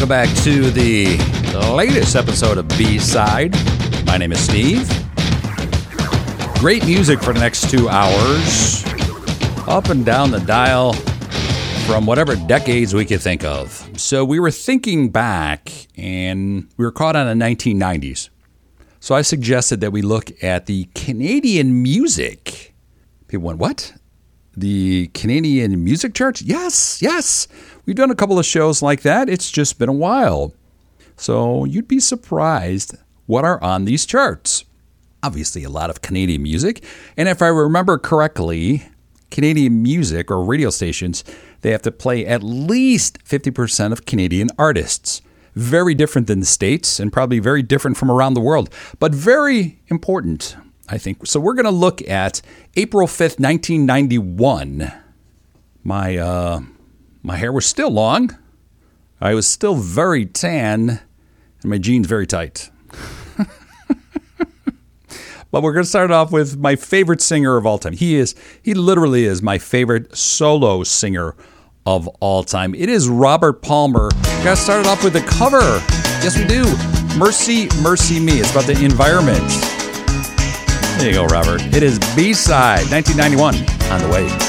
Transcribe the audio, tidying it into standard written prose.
Welcome back to the latest episode of B-Side. My name is Steve. Great music for the next 2 hours. Up and down the dial from whatever decades we could think of. So we were thinking back and we were caught on the 1990s. So I suggested that we look at the Canadian music. People went, what? The Canadian music charts? Yes. We've done a couple of shows like that. It's just been a while. So you'd be surprised what are on these charts. Obviously, a lot of Canadian music. And if I remember correctly, Canadian music or radio stations, they have to play at least 50% of Canadian artists. Very different than the States and probably very different from around the world, but very important, I think. So we're going to look at April 5th, 1991. My hair was still long. I was still very tan and my jeans very tight. But we're going to start off with my favorite singer of all time. He literally is my favorite solo singer of all time. It is Robert Palmer. We got started off with a cover. Yes, we do. Mercy, Mercy Me. It's about the environment. There you go, Robert. It is B-Side, 1991, on the way.